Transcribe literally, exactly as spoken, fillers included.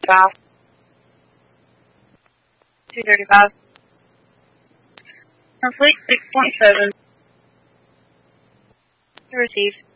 south. two thirty-five. Our fleet six point seven. Received.